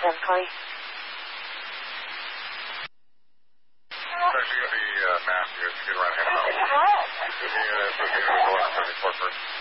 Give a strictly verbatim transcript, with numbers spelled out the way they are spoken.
ten, please. Sorry, you got the uh, map. You got to get around hand out. You got the uh, seventy-four first.